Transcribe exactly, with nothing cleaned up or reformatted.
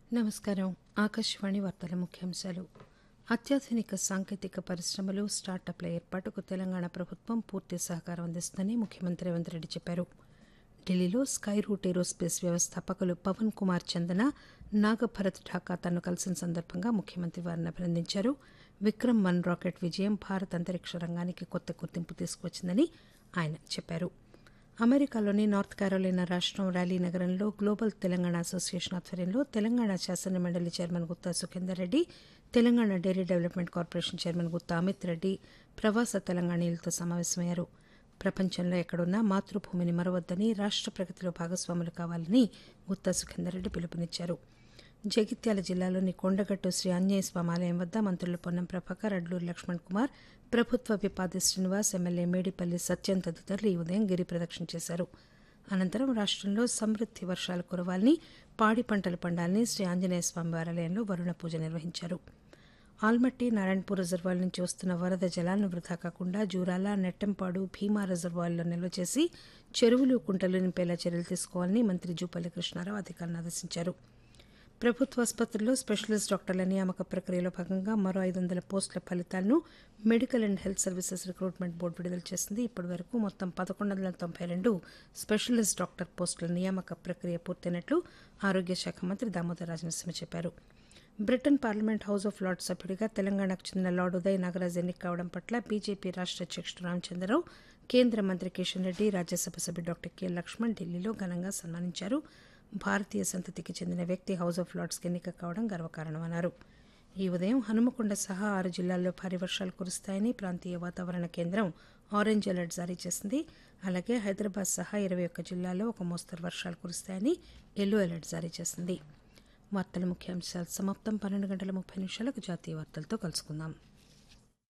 నమస్కారం. ఆకాశవాణి వార్తల ముఖ్యాంశాలు. అత్యాధునిక సాంకేతిక పరిశ్రమలు, స్టార్టప్ల ఏర్పాటుకు తెలంగాణ ప్రభుత్వం పూర్తి సహకారం అందిస్తుందని ముఖ్యమంత్రి రేవంత్ రెడ్డి చెప్పారు. ఢిల్లీలో స్కై రూట్ ఏరోస్పేస్ వ్యవస్థాపకులు పవన్ కుమార్ చందన, నాగభరత్ ఢాకా తనను కలిసిన సందర్భంగా ముఖ్యమంత్రి వారిని అభినందించారు. విక్రమ్ వన్ రాకెట్ విజయం భారత అంతరిక్ష రంగానికి కొత్త గుర్తింపు తీసుకువచ్చిందని ఆయన చెప్పారు. అమెరికాలోని నార్త్ కారోలినా రాష్టం ర్యాలీ నగరంలో గ్లోబల్ తెలంగాణ అసోసియేషన్ ఆధ్వర్యంలో తెలంగాణ శాసన మండలి chairman Gutta Sukhender Reddy, Telangana dairy development corporation chairman Gutta Amit Reddy ప్రవాస తెలంగాణీయులతో సమావేశమయ్యారు. ప్రపంచంలో ఎక్కడున్నా మాతృభూమిని మరవద్దని, రాష్ట ప్రగతిలో భాగస్వాములు కావాలని గుత్తా సుఖేందర్ రెడ్డి పిలుపునిచ్చారు. జగిత్యాల జిల్లాలోని కొండగట్టు శ్రీ ఆంజనేయ స్వామి ఆలయం వద్ద మంత్రులు పొన్నం ప్రభాకర్, అడ్లూరి లక్ష్మణ్ కుమార్, ప్రభుత్వ విపాది శ్రీనివాస్, ఎమ్మెల్యే మేడిపల్లి సత్యం తదితరులు ఈ ఉదయం గిరి ప్రదక్షిణ చేశారు. అనంతరం రాష్టంలో సమృద్ది వర్షాలు కురవాలని, పాడి పంటలు పండాలని శ్రీ ఆంజనేయ స్వామి ఆలయంలో వరుణ పూజ నిర్వహించారు. ఆల్మట్టి, నారాయణపూర్ రిజర్వాయర్ నుంచి వస్తున్న వరద జలాలను వృధా కాకుండా జూరాల, నెట్టంపాడు, భీమా రిజర్వాయర్లో నిల్వ చేసి చెరువులు, కుంటలు నింపేలా చర్యలు తీసుకోవాలని మంత్రి జూపల్లి కృష్ణారావు అధికారులను ఆదేశించారు. ప్రభుత్వ ఆసుపత్రుల్లో స్పెషలిస్ట్ డాక్టర్ల నియామక ప్రక్రియలో భాగంగా మరో ఐదు వందల పోస్టుల ఫలితాలను medical and health services recruitment board విడుదల చేసింది. ఇప్పటి వరకు మొత్తం పదకొండు వందల తొంభై రెండు స్పెషలిస్ట్ డాక్టర్ పోస్టుల నియామక ప్రక్రియ పూర్తయినట్లు ఆరోగ్య శాఖ మంత్రి దామోదర్ రాజనరసింహ చెప్పారు. Britain parliament house of Lord's సభ్యుడిగా తెలంగాణకు చెందిన లార్డ్ ఉదయ్ నాగరాజ్ ఎన్నిక కావడం పట్ల బీజేపీ రాష్ట అధ్యక్షుడు రామచంద్రరావు, కేంద్ర మంత్రి కిషన్ రెడ్డి, రాజ్యసభ సభ్యుడు డాక్టర్ కె లక్ష్మణ్ ఢిల్లీలో ఘనంగా సన్మానించారు. భారతీయ సంతతికి చెందిన వ్యక్తి హౌస్ ఆఫ్ లార్డ్స్కి ఎన్నిక కావడం గర్వకారణమన్నారు. ఈ ఉదయం హనుమకొండ సహా ఆరు జిల్లాల్లో భారీ వర్షాలు కురుస్తాయని ప్రాంతీయ వాతావరణ కేంద్రం ఆరెంజ్ అలర్ట్ జారీ చేసింది. అలాగే హైదరాబాద్ సహా ఇరవై ఒక్క జిల్లాల్లో ఒక మోస్తరు వర్షాలు కురుస్తాయని ఎల్లో అలర్ట్ జారీ చేసింది. వార్తల ముఖ్యాంశాలు సమాప్తం. పన్నెండు గంటల ముప్పై నిమిషాలకు జాతీయ వార్తలతో కలుసుకుందాం.